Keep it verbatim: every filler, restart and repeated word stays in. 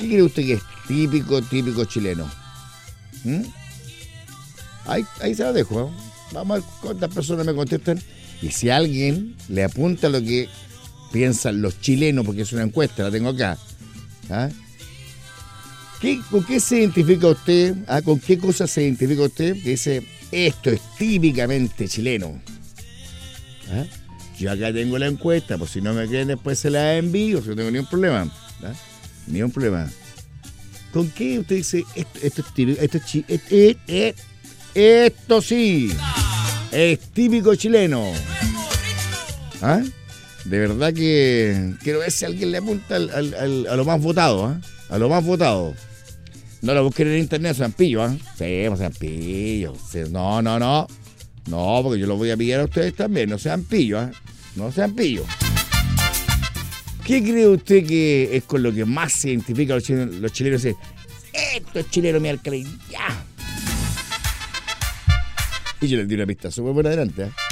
¿Qué cree usted que es típico, típico chileno? ¿Mm? Ahí, ahí se lo dejo, ¿eh? Vamos a ver cuántas personas me contestan. Y si alguien le apunta lo que piensan los chilenos, porque es una encuesta, la tengo acá. ¿Ah? ¿Qué, ¿Con qué se identifica usted? ¿Ah? ¿Con qué cosa se identifica usted? Que dice, esto es típicamente chileno. ¿Ah? Yo acá tengo la encuesta, pues si no me creen después se la envío, si no tengo ningún problema. ¿Ah? Ni un problema. ¿Con qué usted dice, esto, esto es típico, esto es chi, et, et, et, esto sí, es típico chileno? ¿Ah? De verdad que quiero ver si alguien le apunta al, al, al, a lo más votado, ¿eh? A lo más votado. No lo busquen en internet, sean pillos, ¿eh? Sí, sean pillos. Sí, no, no, no. No, porque yo los voy a pillar a ustedes también. No sean pillos, ¿eh? No sean pillos. ¿Qué cree usted que es con lo que más se identifica a los chilenos? Los chilenos dicen, esto es chileno, mi alcalde, ya. Y yo les di una pista súper buena adelante, ¿eh?